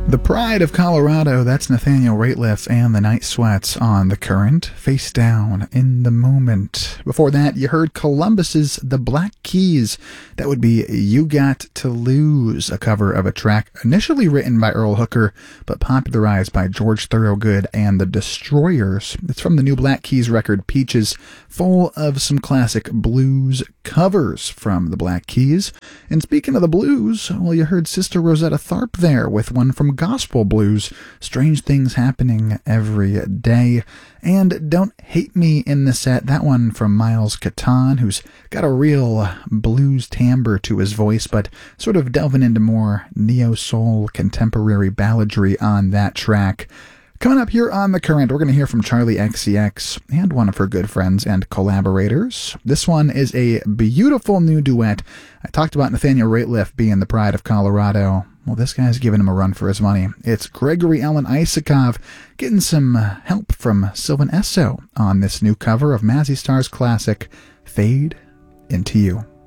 The Pride of Colorado, that's Nathaniel Rateliff and the Night Sweats on The Current, Face Down in the Moment. Before that, you heard Columbus's The Black Keys. That would be You Got to Lose, a cover of a track initially written by Earl Hooker, but popularized by George Thorogood and the Destroyers. It's from the new Black Keys record, Peaches, full of some classic blues covers from the Black Keys. And speaking of the blues, well, you heard Sister Rosetta Tharpe there with one from Gospel Blues, Strange Things Happening Every Day. And Don't Hate Me in the set, that one from Miles Catan, who's got a real blues timbre to his voice, but sort of delving into more neo-soul contemporary balladry on that track. Coming up here on The Current, we're going to hear from Charli XCX and one of her good friends and collaborators. This one is a beautiful new duet. I talked about Nathaniel Rateliff being the pride of Colorado. Well, this guy's giving him a run for his money. It's Gregory Alan Isakov getting some help from Sylvan Esso on this new cover of Mazzy Star's classic, Fade Into You.